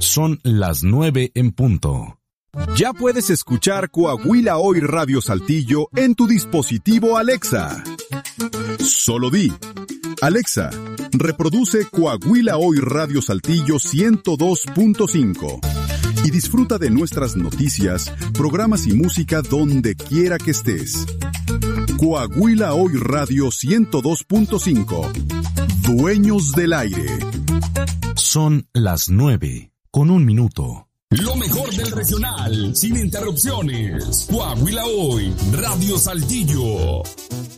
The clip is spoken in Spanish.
Son las 9 en punto. Ya puedes escuchar Coahuila Hoy Radio Saltillo en tu dispositivo Alexa. Solo di: Alexa, reproduce Coahuila Hoy Radio Saltillo 102.5 y disfruta de nuestras noticias, programas y música donde quiera que estés. Coahuila Hoy Radio 102.5. Dueños del aire. Son las 9:01. Lo mejor del regional, sin interrupciones. Coahuila Hoy, Radio Saltillo.